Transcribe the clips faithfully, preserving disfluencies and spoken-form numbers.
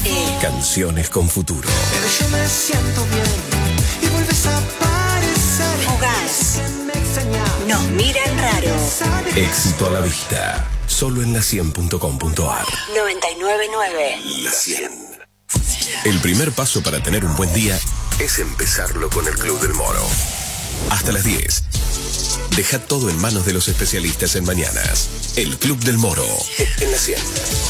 E. Canciones con futuro. Pero yo me siento bien y vuelves a aparecer. Fugaz. Nos miran raro. Éxito a la vista. Solo en la cien punto com punto ar. noventa y nueve punto nueve. La cien. El primer paso para tener un buen día es empezarlo con el Club del Moro. Hasta las diez. Deja todo en manos de los especialistas en mañanas. El Club del Moro. En la cien.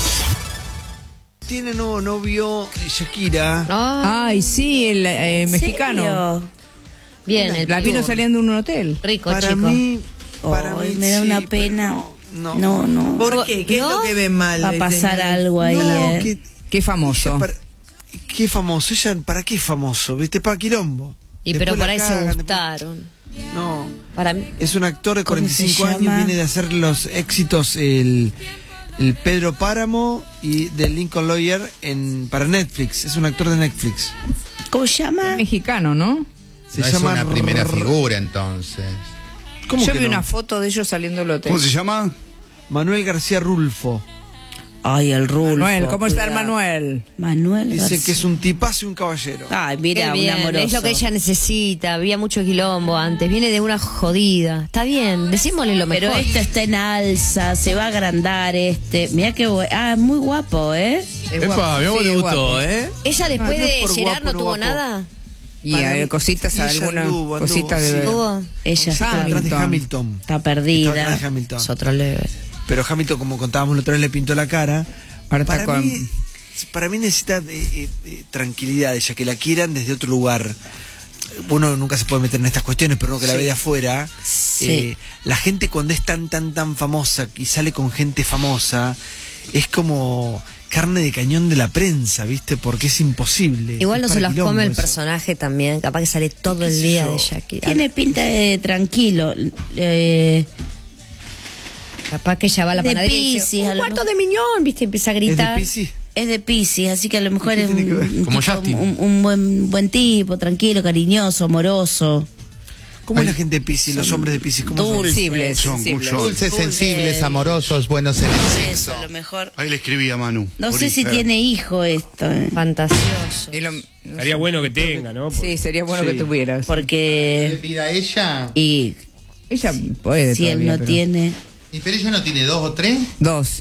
Tiene nuevo novio Shakira. Ay, sí, el eh, mexicano. ¿Serio? Bien, el La vino saliendo en un hotel. rico, Para chico. mí, para Ay, mí me da sí, una pero pena. No, No, no. ¿Por qué? ¿Qué ¿No? es lo que ven mal? Va a de pasar tener- algo ahí. no, eh. que- Qué famoso. ella para- qué famoso. Ella, ¿para qué famoso? ¿Viste? Para quilombo. Y Después pero la por ahí se cagan, después- gustaron. No. Para mí. Es un actor de ¿Cómo cuarenta y cinco se años, llama? viene de hacer los éxitos el, el Pedro Páramo y de Lincoln Lawyer en, para Netflix. Es un actor de Netflix. ¿Cómo se llama? Mexicano, ¿no? Se no llama es una primera R- figura, entonces. ¿Cómo Yo que vi no? una foto de ellos saliendo del hotel. ¿Cómo se llama? Manuel García Rulfo. Ay, el Rulfo. Manuel, ¿cómo está el cuidado. Manuel? Manuel. Dice García. que es un tipazo y un caballero. Ay, Qué mira, un bien, amoroso. es lo que ella necesita. Había mucho quilombo antes. Viene de una jodida. Está bien, decímosle lo mejor. Pero esto está en alza, se va a agrandar este. Mira qué bueno. Ah, muy guapo, ¿eh? Es Epa, guapo. mi amor, Sí, te es gustó, guapo. ¿eh? Ella después Ah, no es de por Gerard guapo, no no tuvo guapo. nada. Y Para hay mí- cositas, ella algunas anduvo, anduvo, cositas sí. de... Tuvo. Ella Estaba está, atrás de Hamilton. Hamilton. está Estaba perdida. atrás de Hamilton. Es otro level. Pero Hamilton, como contábamos la otra vez, le pintó la cara. Ahora está Para con- mí, para mí necesita eh, eh, eh, tranquilidad, ella que la quieran desde otro lugar. Uno nunca se puede meter en estas cuestiones, pero uno que la ve de afuera. Sí. eh, la gente cuando es tan, tan, tan famosa y sale con gente famosa, es como carne de cañón de la prensa, ¿viste? Porque es imposible. Igual no Es se para las quilombo come el eso. personaje también. Capaz que sale todo el día yo? de Shakira. Tiene pinta de tranquilo. Eh, Capaz que ella va a la de panadería y Piscis, dice, a un lo cuarto mejor. de miñón, ¿viste? Empieza a ¿Es de gritar. Piscis? es de Piscis, así que a lo mejor ¿Qué es tiene que ver? un, un Como tipo- Justin. un, un buen, buen tipo, tranquilo, cariñoso, amoroso. ¿Cómo es la gente de Piscis, los hombres de Piscis? ¿Cómo son? Sensibles, Son, sensibles. son. Dulces, sensibles, amorosos, buenos en el sexo. Eso, a lo mejor. Ahí le escribí a Manu. No por sé si Instagram. tiene hijo esto, eh, Fantasioso. Y lo- no Sería sé. bueno que tenga, ¿no? Sí, sería bueno Sí. que tuvieras. ¿Le porque pida a ella? y Ella puede si él todavía, no pero- tiene. ¿Y pero ella no tiene dos o tres? Dos.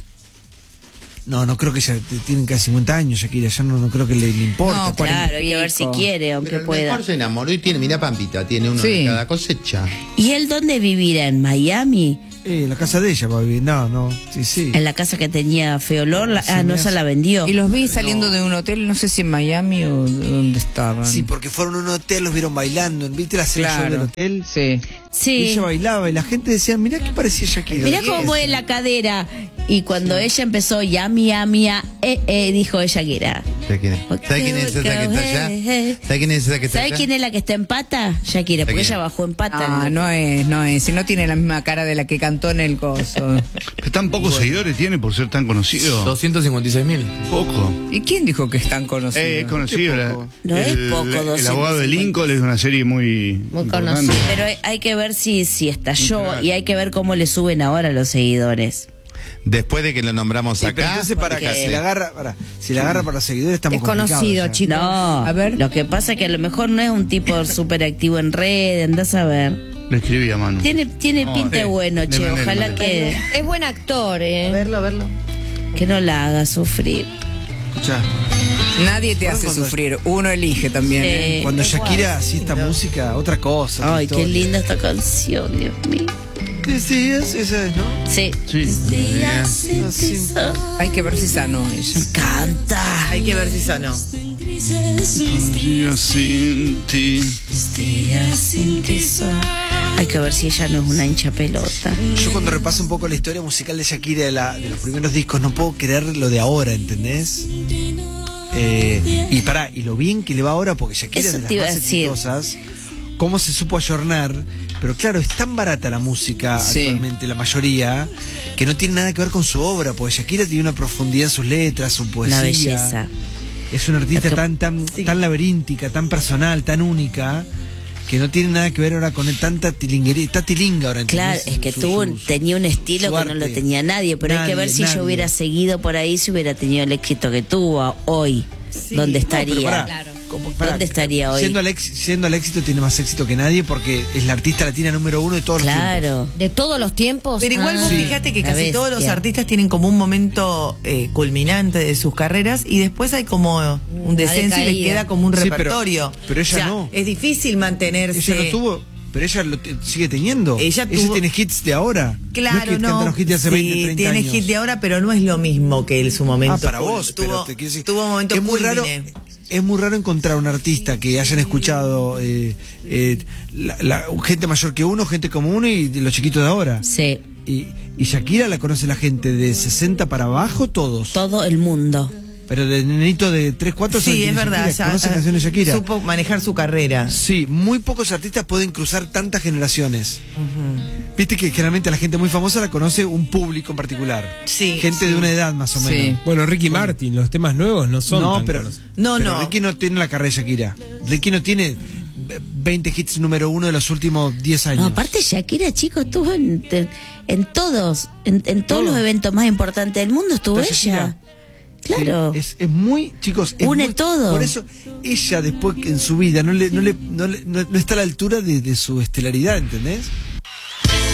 No, no creo que ella tiene casi cincuenta años, Shakira. Ya no, no creo que le, le importa. No, cuarenta Claro, hay que ver si pico. quiere, aunque Pero a lo pueda. mejor se enamoró y tiene, mira Pampita, tiene uno Sí. de cada cosecha. ¿Y él dónde vivirá? ¿En Miami? Eh, la casa de ella va a vivir. No, no. Sí, sí. En la casa que tenía Feolor, la- Sí, ah, no me se hace- la vendió. Y los vi saliendo de un hotel, no sé si en Miami o donde estaban. Sí, porque fueron a un hotel, los vieron bailando. ¿Viste la cena Claro. del hotel? Sí. Y Sí. ella bailaba y la gente decía, mirá qué parecía Shakira. Mirá cómo mueve la cadera. Y cuando ella empezó, yami, yami, ya, eh, eh, dijo ella que era. ¿Sabe quién es? ¿Sabe quién es esa que está allá? ¿Sabe quién es esa que está ¿Sabe allá? quién es la que está en pata? Shakira, porque ¿Quién? ella bajó en pata. Ah, no es, no es. Si no tiene la misma cara de la que cantó en el coso. ¿Qué tan pocos seguidores tiene por ser tan conocido? doscientos cincuenta y seis mil. Poco. ¿Y quién dijo que es tan conocido? Eh, es conocido. la- No es el, poco, El doscientos abogado de cincuenta. Lincoln es una serie muy, Muy importante. conocida. Pero hay, hay que ver si, si estalló Claro. y hay que ver cómo le suben ahora los seguidores. Después de que lo nombramos Sí, pero acá. entonces para porque- acá, si la agarra, para, si la agarra para los seguidores estamos Es conocido, complicados ya. chicos. No, A ver. lo que pasa es que a lo mejor no es un tipo súper activo en red, andás a ver. Le escribí a Manu. Tiene, tiene No, pinta eh, bueno, de che, manera, ojalá de que, Es buen actor, ¿eh? Verlo, verlo. que no la haga sufrir. Escuchá, Nadie te hace Cuando- sufrir, uno elige también. ¿eh? Eh, cuando Shakira hacía esta música, otra cosa. Ay, otra qué historia. linda esta canción, Dios mío. Decías, esa es, ¿no? Sí. Sí. Días sin ti soy. Hay que ver si sano ella. Canta. Hay que ver si sonó. Yo sin ti. Días sin ti soy. Hay que ver si ella no es una hincha pelota. Yo cuando repaso un poco la historia musical de Shakira de, la, de los primeros discos, no puedo creer lo de ahora, ¿entendés? Eh, y pará, y lo bien que le va ahora, porque Shakira Eso es de las te iba más a decir. exitosas, cómo se supo ayornar, pero claro, es tan barata la música Sí. actualmente, la mayoría, que no tiene nada que ver con su obra, porque Shakira tiene una profundidad en sus letras, su poesía. Una belleza. Es una artista Es que- tan, tan, tan laberíntica, tan personal, tan única, que no tiene nada que ver ahora con el, tanta tilinguería, está tilinga ahora. Claro, ¿entendés? es que Su- tuvo, su- un- tenía un estilo su que no lo arte. tenía nadie, pero hay que Nadie, ver si nadie. yo hubiera seguido por ahí, si hubiera tenido el éxito que tuvo hoy. ¿dónde No, pero estaría? pará, Claro. como- pará, ¿Dónde estaría hoy? Siendo al, ex- siendo al éxito tiene más éxito que nadie porque es la artista latina número uno de todos los tiempos. Claro. De todos los tiempos. Pero igual Ah. vos Sí. fíjate que La casi todos los bestia. artistas tienen como un momento eh, culminante de sus carreras y después hay como un descenso y les decaída. queda como un Sí, pero- repertorio. pero ella O sea, no. Es difícil mantenerse. Ella no tuvo, pero ella lo te- sigue teniendo. Ella Ella tuvo- tiene hits de ahora. Claro, no. Es que no. canta los hits de hace Sí, veinte, treinta tiene años. hit de ahora, pero no es lo mismo que el su momento. Ah, para cul- vos, tuvo, pero te quiero decir, tuvo un momento es muy raro. culmine. Es muy raro encontrar un artista que hayan escuchado eh, eh, la, la- gente mayor que uno, gente como uno y de los chiquitos de ahora. Sí, Y, y Shakira la conoce la gente de sesenta para abajo, todos. todo el mundo. Pero de nenito de tres, cuatro Sí, es verdad. Shakira, conoce ya, canciones de Shakira. Supo manejar su carrera. Sí, muy pocos artistas pueden cruzar tantas generaciones. Viste que generalmente la gente muy famosa la conoce un público en particular. Sí, Gente sí. de una edad más o Sí. menos. Bueno, Ricky Martin, los temas nuevos no son No, tan pero, conocidos. No, pero no. Ricky no tiene la carrera de Shakira. Ricky no tiene veinte hits número uno de los últimos diez años. No, aparte Shakira, chicos, estuvo en, te- en todos, en, en todos Todo. los eventos más importantes del mundo estuvo Está ella. Shakira. Claro. Sí, es, es muy, chicos, es Une muy- todo. Por eso ella después en su vida no le, no le, no, le- no- no está a la altura de, de su estelaridad, ¿entendés?